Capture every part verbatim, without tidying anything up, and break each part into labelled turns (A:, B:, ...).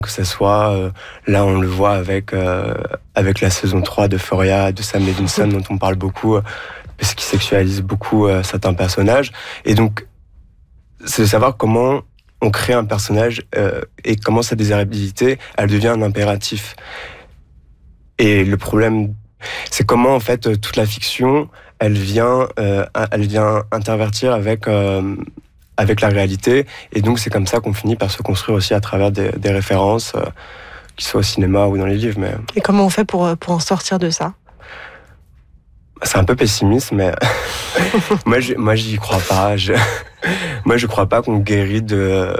A: Que ce soit, euh, là on le voit avec, euh, avec la saison trois de Euphoria, de Sam Levinson, dont on parle beaucoup, euh, parce qu'il sexualise beaucoup euh, certains personnages. Et donc, c'est de savoir comment on crée un personnage euh, et comment sa désirabilité, elle devient un impératif. Et le problème, c'est comment en fait toute la fiction, elle vient, euh, elle vient intervertir avec... Euh, avec la réalité, et donc c'est comme ça qu'on finit par se construire aussi à travers des, des références, euh, qu'ils soient au cinéma ou dans les livres. Mais...
B: Et comment on fait pour, pour en sortir de ça ?
A: C'est un peu pessimiste, mais moi, je, moi j'y crois pas. Je... moi je crois pas qu'on guérit de,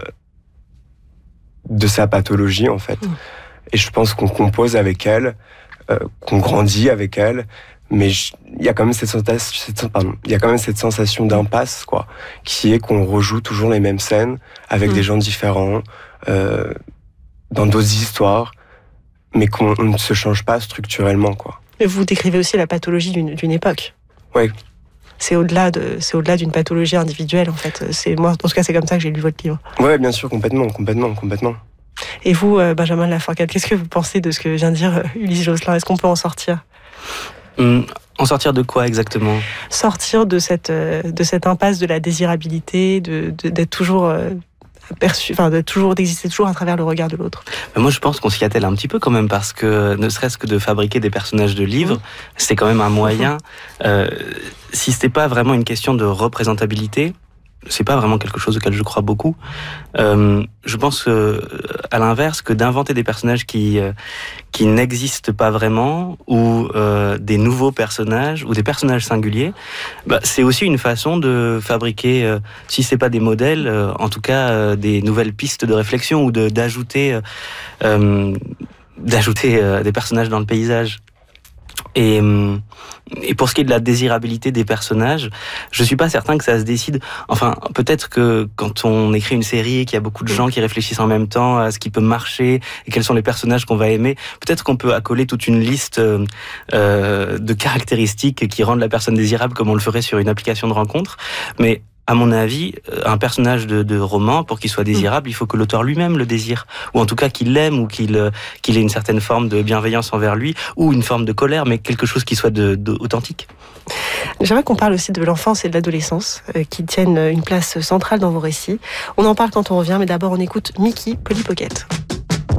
A: de sa pathologie en fait. Mm. Et je pense qu'on compose avec elle, euh, qu'on grandit avec elle, mais il y a quand même cette sensation, cette, pardon, il y a quand même cette sensation d'impasse, quoi, qui est qu'on rejoue toujours les mêmes scènes avec mmh. des gens différents, euh, dans d'autres histoires, mais qu'on ne se change pas structurellement, quoi.
B: Et vous décrivez aussi la pathologie d'une, d'une époque.
A: Oui.
B: C'est au-delà de, c'est au-delà d'une pathologie individuelle, en fait. C'est moi, en tout cas, c'est comme ça que j'ai lu votre livre.
A: Oui, bien sûr, complètement, complètement, complètement.
B: Et vous, euh, Benjamin de La Forcade, qu'est-ce que vous pensez de ce que vient de dire Ulysse Josselin ? Est-ce qu'on peut en sortir ?
C: Hum, en sortir de quoi exactement ?
B: Sortir de cette, euh, de cette impasse de la désirabilité, de, de, d'être toujours euh, perçu, enfin, de toujours, d'exister toujours à travers le regard de l'autre.
C: Mais moi, je pense qu'on s'y attelle un petit peu quand même, parce que ne serait-ce que de fabriquer des personnages de livres, mmh. c'est quand même un moyen. Euh, si c'était pas vraiment une question de représentabilité, c'est pas vraiment quelque chose auquel je crois beaucoup. Euh, je pense que, à l'inverse, que d'inventer des personnages qui euh, qui n'existent pas vraiment, ou euh, des nouveaux personnages, ou des personnages singuliers, bah, c'est aussi une façon de fabriquer, euh, si c'est pas des modèles, euh, en tout cas euh, des nouvelles pistes de réflexion, ou de d'ajouter euh, d'ajouter euh, des personnages dans le paysage. Et, et pour ce qui est de la désirabilité des personnages, je suis pas certain que ça se décide. Enfin, peut-être que quand on écrit une série et qu'il y a beaucoup de gens qui réfléchissent en même temps à ce qui peut marcher et quels sont les personnages qu'on va aimer, peut-être qu'on peut accoler toute une liste euh, de caractéristiques qui rendent la personne désirable, comme on le ferait sur une application de rencontre. Mais à mon avis, un personnage de, de roman, pour qu'il soit désirable, il faut que l'auteur lui-même le désire. Ou en tout cas qu'il l'aime, ou qu'il, qu'il ait une certaine forme de bienveillance envers lui, ou une forme de colère, mais quelque chose qui soit de, de, authentique.
B: J'aimerais qu'on parle aussi de l'enfance et de l'adolescence, euh, qui tiennent une place centrale dans vos récits. On en parle quand on revient, mais d'abord on écoute Mickey, Polly Pocket.